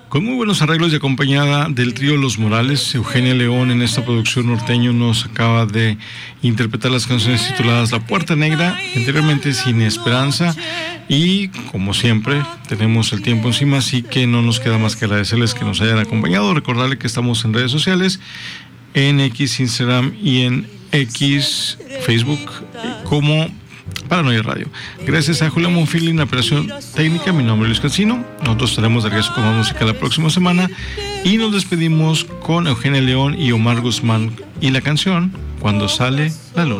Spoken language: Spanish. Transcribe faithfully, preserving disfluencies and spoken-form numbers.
Con muy buenos arreglos y acompañada del trío Los Morales, Eugenia León en esta producción norteño nos acaba de interpretar las canciones tituladas La Puerta Negra, anteriormente Sin Esperanza, y como siempre tenemos el tiempo encima, así que no nos queda más que agradecerles que nos hayan acompañado, recordarles que estamos en redes sociales, en X, Instagram y en X, Facebook, como Paranoia Radio. Gracias a Julia Monfil en la operación técnica. Mi nombre es Luis Cancino. Nosotros estaremos de regreso con más música la próxima semana y nos despedimos con Eugenia León y Omar Guzmán y la canción Cuando Sale la Luna.